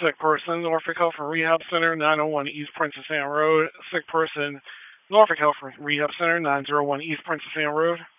Sick person, Norfolk Health and Rehab Center, 901 East Princess Anne Road. Sick person, Norfolk Health and Rehab Center, 901 East Princess Anne Road.